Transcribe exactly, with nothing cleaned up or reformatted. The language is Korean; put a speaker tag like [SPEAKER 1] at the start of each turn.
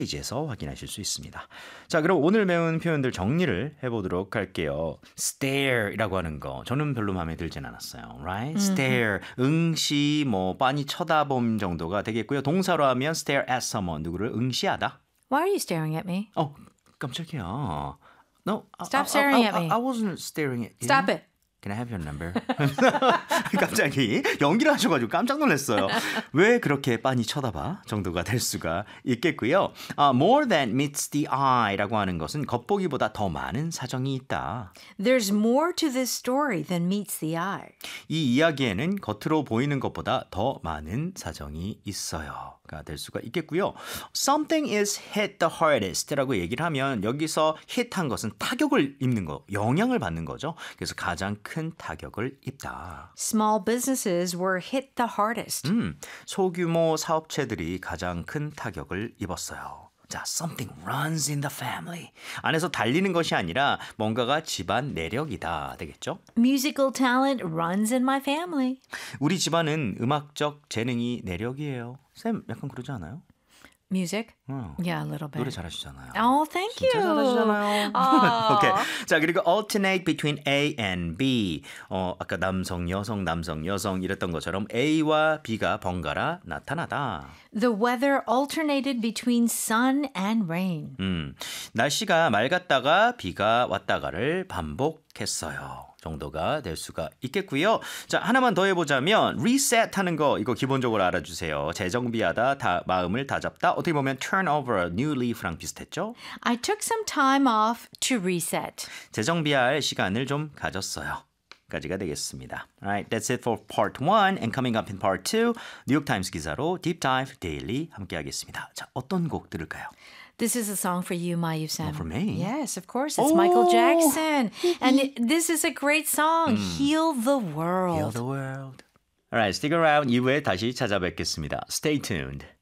[SPEAKER 1] 페이지에서 확인하실 수 있습니다. 자, 그럼 오늘 배운 표현들 정리를 해보도록 할게요. stare이라고 하는 거 저는 별로 마음에 들진 않았어요. Right? stare, 응시, 뭐 빤히 쳐다봄 정도가 되겠고요. 동사로 하면 stare at someone, 누구를 응시하다.
[SPEAKER 2] Why are you staring at me?
[SPEAKER 1] 어, 깜짝이야. No,
[SPEAKER 2] Stop
[SPEAKER 1] I,
[SPEAKER 2] staring
[SPEAKER 1] I,
[SPEAKER 2] at me.
[SPEAKER 1] I, I wasn't staring at you.
[SPEAKER 2] Stop it.
[SPEAKER 1] Can I have your number? 갑자기 연기를 하셔가지고 깜짝 놀랐어요. 왜 그렇게 빤히 쳐다봐? 정도가 될 수가 있겠고요. Uh, more than meets the eye라고 하는 것은 겉보기보다 더 많은 사정이 있다.
[SPEAKER 2] There's more to this story than meets the eye.
[SPEAKER 1] 이 이야기에는 겉으로 보이는 것보다 더 많은 사정이 있어요. 가 될 수가 있겠고요. Something is hit the hardest 라고 얘기를 하면 여기서 hit한 것은 타격을 입는 거, 영향을 받는 거죠. 그래서 가장 큰 타격을 입다.
[SPEAKER 2] Small businesses were hit the hardest.
[SPEAKER 1] 음, 소규모 사업체들이 가장 큰 타격을 입었어요. 자, something runs in the family. 안에서 달리는 것이 아니라 뭔가가 집안 내력이다 되겠죠?
[SPEAKER 2] Musical talent runs in my family.
[SPEAKER 1] 우리 집안은 음악적 재능이 내력이에요. 쌤 약간 그러지 않아요?
[SPEAKER 2] Music?
[SPEAKER 1] 어,
[SPEAKER 2] Yeah, a little bit.
[SPEAKER 1] 노래 잘하시잖아요.
[SPEAKER 2] Oh, thank you.
[SPEAKER 1] 진짜 잘하시잖아요.
[SPEAKER 2] 아.
[SPEAKER 1] 오케이. 자, 그리고 alternate between A and B. 어, 아까 남성, 여성, 남성, 여성 이랬던 것처럼 A와 B가 번갈아 나타나다.
[SPEAKER 2] The weather alternated between sun and rain.
[SPEAKER 1] 음, 날씨가 맑았다가 비가 왔다가를 반복했어요. 정도가 될 수가 있겠고요. 자, 하나만 더 해보자면 reset 하는 거 이거 기본적으로 알아주세요. 재정비하다, 다, 마음을 다잡다. 어떻게 보면 turn over, new leaf랑 비슷했죠?
[SPEAKER 2] I took some time off to reset.
[SPEAKER 1] 재정비할 시간을 좀 가졌어요. 까지가 되겠습니다. Alright, that's it for part one. And coming up in part two, 뉴욕타임스 기사로 Deep Dive Daily 함께하겠습니다. 자, 어떤 곡 들을까요?
[SPEAKER 2] This is a song for you, my Sam.
[SPEAKER 1] Oh, for me?
[SPEAKER 2] Yes, of course. It's
[SPEAKER 1] Oh.
[SPEAKER 2] Michael Jackson. And it, this is a great song. Heal the world.
[SPEAKER 1] Heal the world. Alright, stick around. 이 부에 다시 찾아뵙겠습니다. Stay tuned.